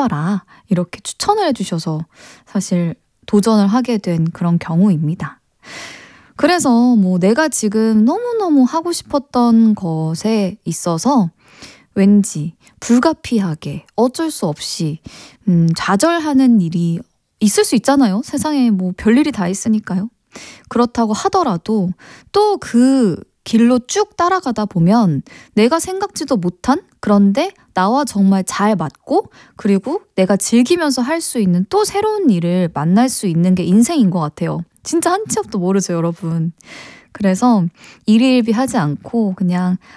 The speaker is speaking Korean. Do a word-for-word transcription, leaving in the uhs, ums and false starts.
해봐라 이렇게 추천을 해주셔서 사실 도전을 하게 된 그런 경우입니다. 그래서 뭐 내가 지금 너무너무 하고 싶었던 것에 있어서 왠지 불가피하게 어쩔 수 없이 음, 좌절하는 일이 있을 수 있잖아요. 세상에 뭐 별일이 다 있으니까요. 그렇다고 하더라도 또 그 길로 쭉 따라가다 보면 내가 생각지도 못한, 그런데 나와 정말 잘 맞고 그리고 내가 즐기면서 할 수 있는 또 새로운 일을 만날 수 있는 게 인생인 것 같아요. 진짜 한 치 앞도 모르죠, 여러분. 그래서 일희일비하지 않고 그냥